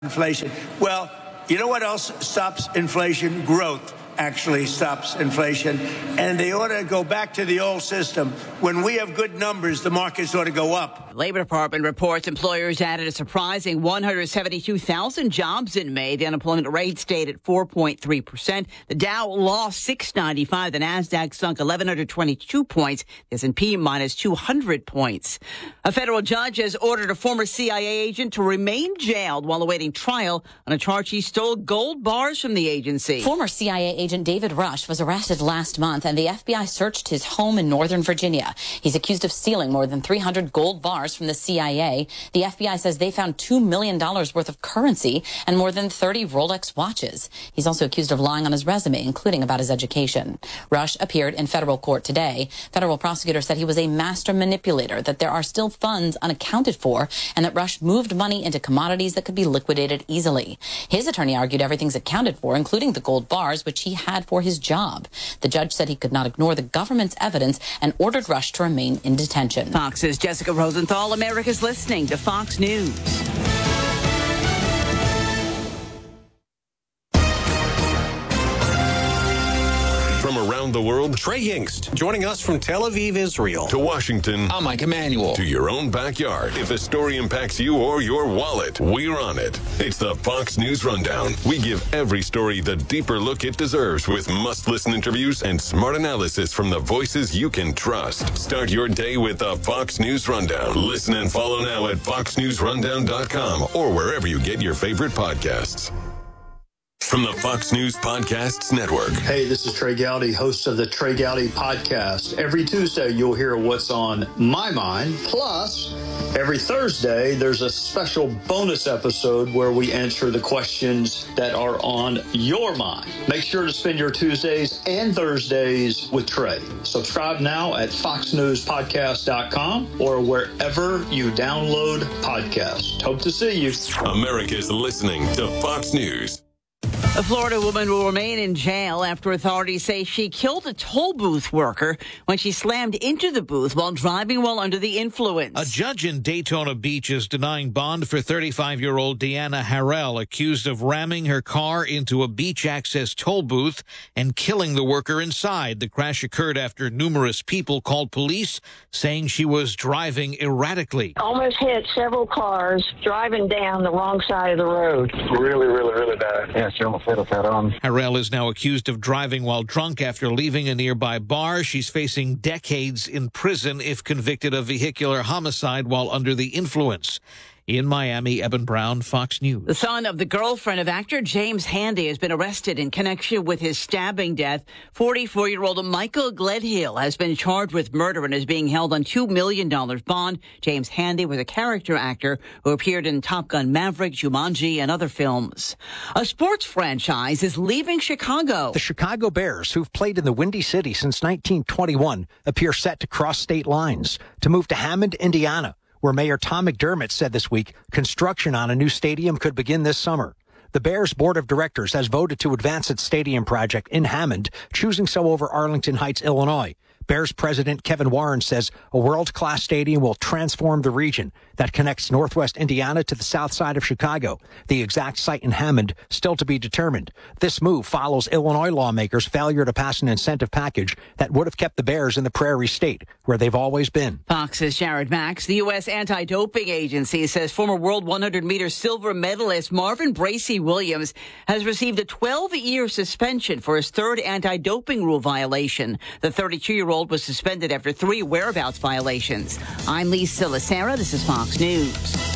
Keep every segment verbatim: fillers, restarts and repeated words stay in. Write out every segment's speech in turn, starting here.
Inflation. Well, you know what else stops inflation? Growth actually stops inflation. And they ought to go back to the old system. When we have good numbers, the markets ought to go up. Labor Department reports employers added a surprising one hundred seventy-two thousand jobs in May. The unemployment rate stayed at four point three percent. The Dow lost six ninety-five. The Nasdaq sunk one thousand one hundred twenty-two points. The S and P minus two hundred points. A federal judge has ordered a former C I A agent to remain jailed while awaiting trial on a charge he stole gold bars from the agency. Former C I A agent David Rush was arrested last month, and the F B I searched his home in Northern Virginia. He's accused of stealing more than three hundred gold bars from the C I A. The F B I says they found two million dollars worth of currency and more than thirty Rolex watches. He's also accused of lying on his resume, including about his education. Rush appeared in federal court today. Federal prosecutors said he was a master manipulator, that there are still funds unaccounted for, and that Rush moved money into commodities that could be liquidated easily. His attorney argued everything's accounted for, including the gold bars, which he had for his job. The judge said he could not ignore the government's evidence and ordered Rush to remain in detention. Fox's Jessica Rosenthal. America's listening to Fox News. From around the world, Trey Yingst, joining us from Tel Aviv, Israel. To Washington. I'm Mike Emanuel. To your own backyard. If a story impacts you or your wallet, we're on it. It's the Fox News Rundown. We give every story the deeper look it deserves with must-listen interviews and smart analysis from the voices you can trust. Start your day with the Fox News Rundown. Listen and follow now at fox news rundown dot com or wherever you get your favorite podcasts. From the Fox News Podcasts Network. Hey, this is Trey Gowdy, host of the Trey Gowdy Podcast. Every Tuesday, you'll hear what's on my mind. Plus, every Thursday, there's a special bonus episode where we answer the questions that are on your mind. Make sure to spend your Tuesdays and Thursdays with Trey. Subscribe now at fox news podcast dot com or wherever you download podcasts. Hope to see you. America's listening to Fox News. A Florida woman will remain in jail after authorities say she killed a toll booth worker when she slammed into the booth while driving while under the influence. A judge in Daytona Beach is denying bond for thirty-five-year-old Deanna Harrell, accused of ramming her car into a beach access toll booth and killing the worker inside. The crash occurred after numerous people called police, saying she was driving erratically. Almost hit several cars driving down the wrong side of the road. Really, really, really bad. Yeah, she almost hit us head on. Harrell is now accused of driving while drunk after leaving a nearby bar. She's facing decades in prison if convicted of vehicular homicide while under the influence. In Miami, Eben Brown, Fox News. The son of the girlfriend of actor James Handy has been arrested in connection with his stabbing death. forty-four-year-old Michael Gledhill has been charged with murder and is being held on two million dollars bond. James Handy was a character actor who appeared in Top Gun Maverick, Jumanji, and other films. A sports franchise is leaving Chicago. The Chicago Bears, who've played in the Windy City since nineteen twenty-one, appear set to cross state lines to move to Hammond, Indiana, where Mayor Tom McDermott said this week construction on a new stadium could begin this summer. The Bears Board of Directors has voted to advance its stadium project in Hammond, choosing so over Arlington Heights, Illinois. Bears President Kevin Warren says a world-class stadium will transform the region that connects northwest Indiana to the south side of Chicago. The exact site in Hammond still to be determined. This move follows Illinois lawmakers' failure to pass an incentive package that would have kept the Bears in the Prairie State, where they've always been. Fox's Jared Max. The U S Anti-Doping Agency says former world one hundred meter silver medalist Marvin Bracey Williams has received a twelve-year suspension for his third anti-doping rule violation. The thirty-two-year-old was suspended after three whereabouts violations. I'm Lisa Lacera. This is Fox News.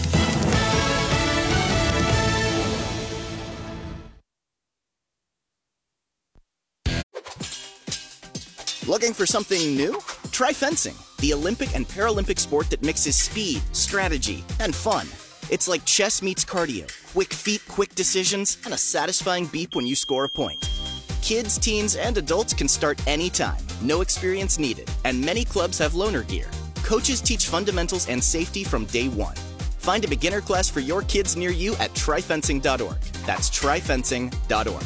Looking for something new? Try fencing, the Olympic and Paralympic sport that mixes speed, strategy, and fun. It's like chess meets cardio, quick feet, quick decisions, and a satisfying beep when you score a point. Kids, teens, and adults can start anytime. No experience needed. And many clubs have loaner gear. Coaches teach fundamentals and safety from day one. Find a beginner class for your kids near you at try fencing dot org. That's try fencing dot org.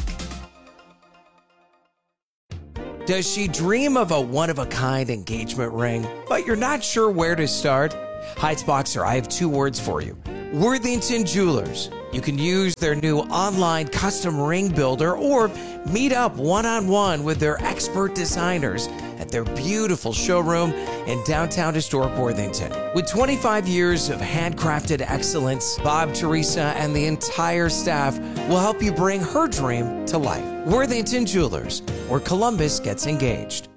Does she dream of a one-of-a-kind engagement ring, but you're not sure where to start? Heights Boxer, I have two words for you. Worthington Jewelers. You can use their new online custom ring builder or meet up one-on-one with their expert designers at their beautiful showroom in downtown historic Worthington. With twenty-five years of handcrafted excellence, Bob, Teresa, and the entire staff will help you bring her dream to life. Worthington Jewelers, where Columbus gets engaged.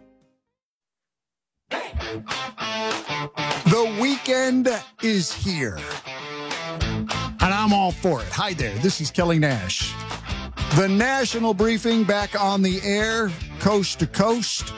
The weekend is here, and I'm all for it. Hi there, this is Kelly Nash. The National Briefing back on the air, coast to coast.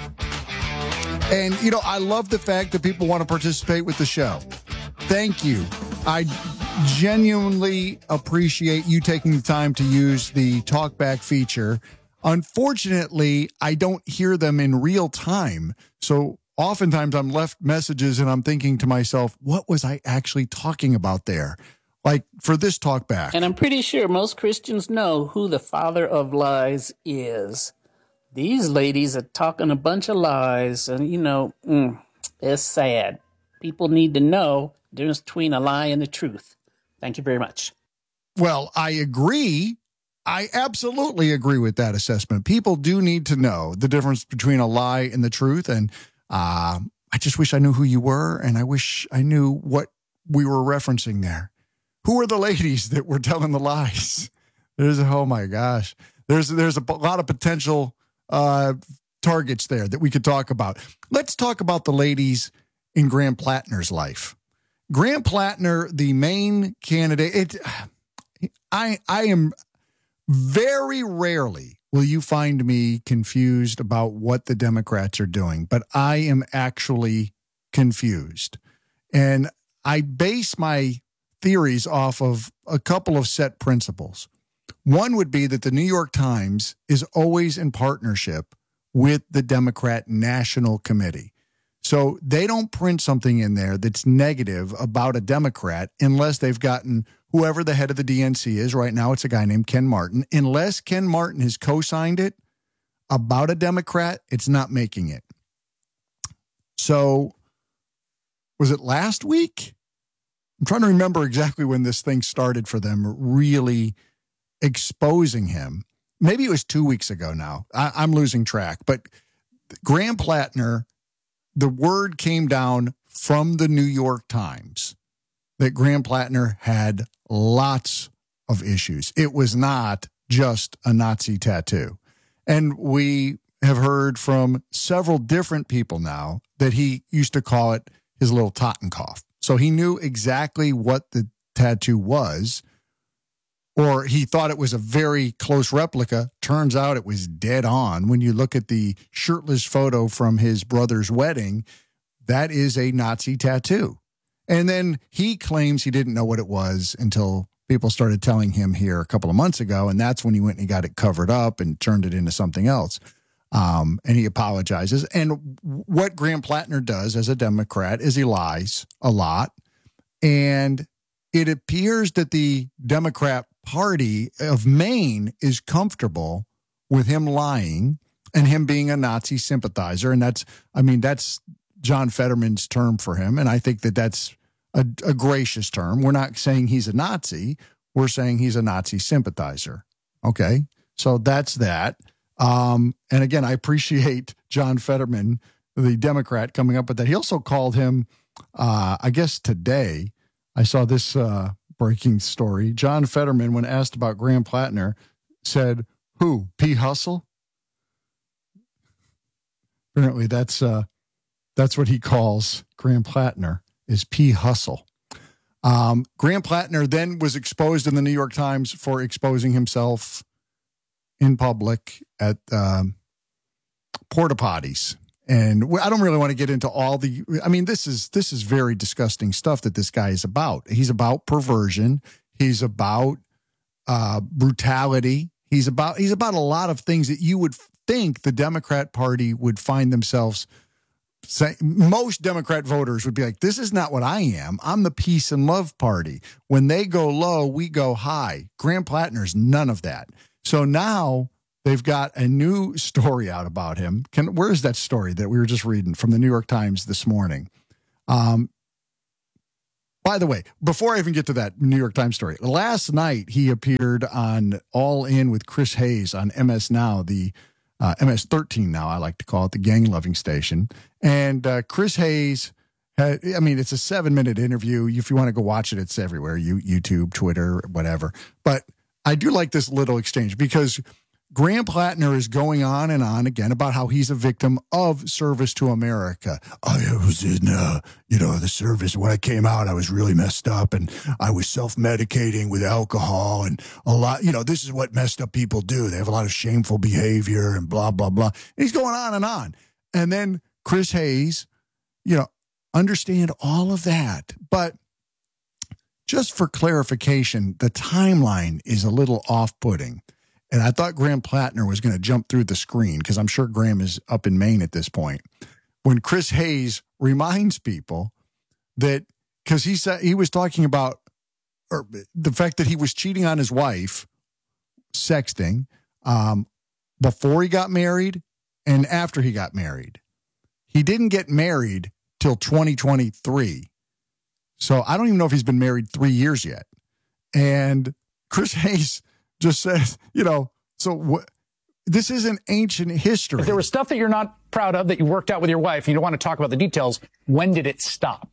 And, you know, I love the fact that people want to participate with the show. Thank you. I genuinely appreciate you taking the time to use the talkback feature. Unfortunately, I don't hear them in real time. So oftentimes I'm left messages and I'm thinking to myself, what was I actually talking about there? Like for this talkback. And I'm pretty sure most Christians know who the father of lies is. These ladies are talking a bunch of lies, and, you know, mm, it's sad. People need to know the difference between a lie and the truth. Thank you very much. Well, I agree. I absolutely agree with that assessment. People do need to know the difference between a lie and the truth, and uh, I just wish I knew who you were, and I wish I knew what we were referencing there. Who are the ladies that were telling the lies? There's, oh my gosh. There's, there's a lot of potential Uh, targets there that we could talk about. Let's talk about the ladies in Graham Plattner's life. Graham Plattner, the main candidate. It, I I am very rarely will you find me confused about what the Democrats are doing, but I am actually confused. And I base my theories off of a couple of set principles. One would be that the New York Times is always in partnership with the Democrat National Committee. So they don't print something in there that's negative about a Democrat unless they've gotten whoever the head of the D N C is. Right now, it's a guy named Ken Martin. Unless Ken Martin has co-signed it about a Democrat, it's not making it. So was it last week? I'm trying to remember exactly when this thing started for them, really exposing him. Maybe it was two weeks ago now. I, I'm losing track. But Graham Plattner, the word came down from the New York Times that Graham Plattner had lots of issues. It was not just a Nazi tattoo. And we have heard from several different people now that he used to call it his little Totenkopf. So he knew exactly what the tattoo was, or he thought it was a very close replica. Turns out it was dead on. When you look at the shirtless photo from his brother's wedding, that is a Nazi tattoo. And then he claims he didn't know what it was until people started telling him here a couple of months ago, and that's when he went and he got it covered up and turned it into something else. Um, and he apologizes. And what Graham Plattner does as a Democrat is he lies a lot. And it appears that the Democrat Party of Maine is comfortable with him lying and him being a Nazi sympathizer. And that's, I mean, that's John Fetterman's term for him. And I think that that's a, a gracious term. We're not saying he's a Nazi. We're saying he's a Nazi sympathizer. Okay. So that's that. Um, and again, I appreciate John Fetterman, the Democrat, coming up with that. He also called him, uh, I guess today, I saw this uh, breaking story. John Fetterman, when asked about Graham Plattner, said, who, P. Hustle? Apparently that's uh, that's what he calls Graham Plattner, is P. Hustle. Um, Graham Plattner then was exposed in the New York Times for exposing himself in public at um, porta potties. And I don't really want to get into all the, I mean, this is, this is very disgusting stuff that this guy is about. He's about perversion. He's about uh, brutality. He's about, he's about a lot of things that you would think the Democrat Party would find themselves saying. Most Democrat voters would be like, this is not what I am. I'm the peace and love party. When they go low, we go high. Graham Plattner's none of that. So now they've got a new story out about him. Can, where is that story that we were just reading from the New York Times this morning? Um, By the way, before I even get to that New York Times story, last night he appeared on All In with Chris Hayes on M S Now, the uh, M S thirteen now, I like to call it, the gang-loving station. And uh, Chris Hayes, had, I mean, it's a seven-minute interview. If you want to go watch it, it's everywhere, you, YouTube, Twitter, whatever. But I do like this little exchange because Graham Plattner is going on and on again about how he's a victim of service to America. I was in, uh, you know, the service. When I came out, I was really messed up and I was self-medicating with alcohol and a lot, you know, this is what messed up people do. They have a lot of shameful behavior and blah, blah, blah. And he's going on and on. And then Chris Hayes, you know, understand all of that. But just for clarification, the timeline is a little off-putting. And I thought Graham Plattner was going to jump through the screen because I'm sure Graham is up in Maine at this point. When Chris Hayes reminds people that, because he said he was talking about or the fact that he was cheating on his wife, sexting, um, before he got married and after he got married. He didn't get married till twenty twenty-three. So I don't even know if he's been married three years yet. And Chris Hayes just says, you know, so what? This is an ancient history. If there was stuff that you're not proud of that you worked out with your wife, and you don't want to talk about the details, when did it stop?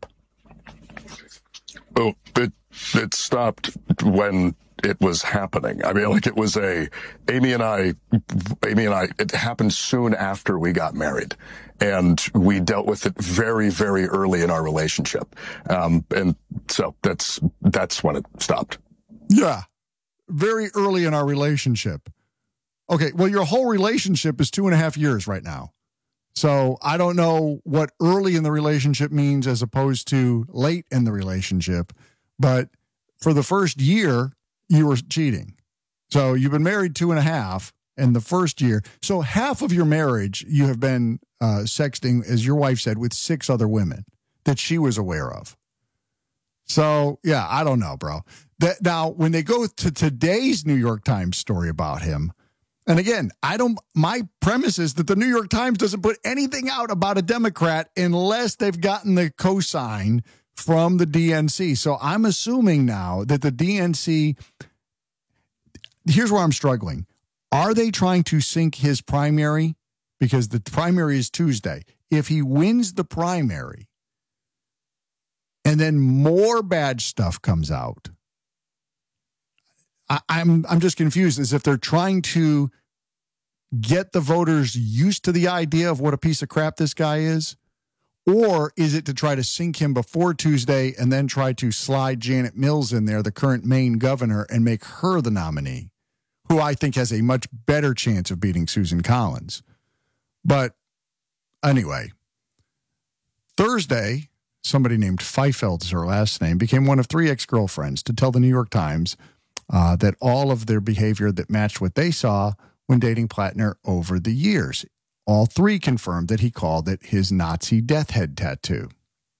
Oh, it it stopped when it was happening. I mean, like it was a Amy and I, Amy and I. It happened soon after we got married, and we dealt with it very, very early in our relationship. Um, and so that's that's when it stopped. Yeah, very early in our relationship. Okay, well, your whole relationship is two and a half years right now. So I don't know what early in the relationship means as opposed to late in the relationship. But for the first year, you were cheating. So you've been married two and a half in the first year. So half of your marriage, you have been uh, sexting, as your wife said, with six other women that she was aware of. So, yeah, I don't know, bro. That, now, when they go to today's New York Times story about him, and again, I don't, my premise is that the New York Times doesn't put anything out about a Democrat unless they've gotten the cosign from the D N C. So I'm assuming now that the D N C, here's where I'm struggling. Are they trying to sink his primary? Because the primary is Tuesday. If he wins the primary and then more bad stuff comes out, I, I'm I'm just confused as if they're trying to get the voters used to the idea of what a piece of crap this guy is, or is it to try to sink him before Tuesday and then try to slide Janet Mills in there, the current Maine governor, and make her the nominee, who I think has a much better chance of beating Susan Collins. But anyway, Thursday, somebody named Feifeld is her last name, became one of three ex-girlfriends to tell the New York Times Uh, that all of their behavior that matched what they saw when dating Plattner over the years. All three confirmed that he called it his Nazi death head tattoo.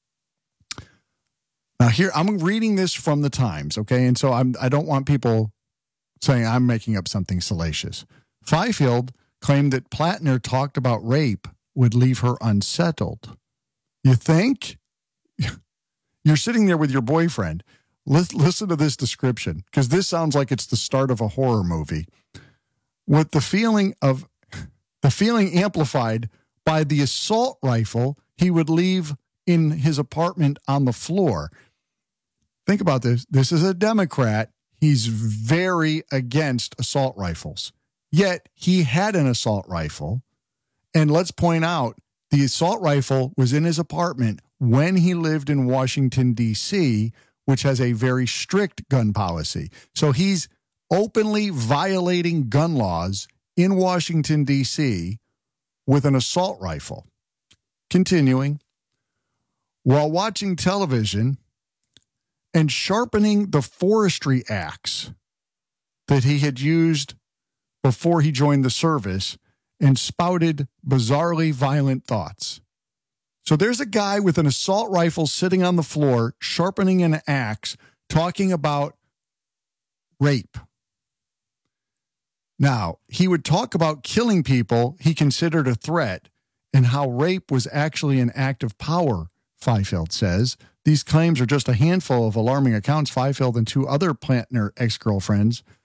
Now here, I'm reading this from the Times, okay? And so I'm, I don't want people saying I'm making up something salacious. Fifield claimed that Plattner talked about rape would leave her unsettled. You think? You're sitting there with your boyfriend. Listen to this description, because this sounds like it's the start of a horror movie. With the feeling of the feeling amplified by the assault rifle he would leave in his apartment on the floor. Think about this. This is a Democrat. He's very against assault rifles. Yet he had an assault rifle. And let's point out, the assault rifle was in his apartment when he lived in Washington, D C, which has a very strict gun policy. So he's openly violating gun laws in Washington, D C with an assault rifle. Continuing, while watching television and sharpening the forestry axe that he had used before he joined the service and spouted bizarrely violent thoughts. So there's a guy with an assault rifle sitting on the floor, sharpening an axe, talking about rape. Now, he would talk about killing people he considered a threat and how rape was actually an act of power Fifield says. These claims are just a handful of alarming accounts Fifield and two other Plantner ex-girlfriends